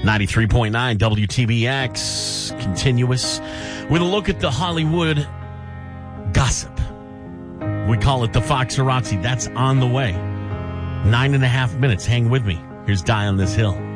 93.9 WTBX, continuous, with a look at the Hollywood gossip. We call it the Foxerazzi. That's on the way. 9.5 minutes. Hang with me. Here's Die on This Hill.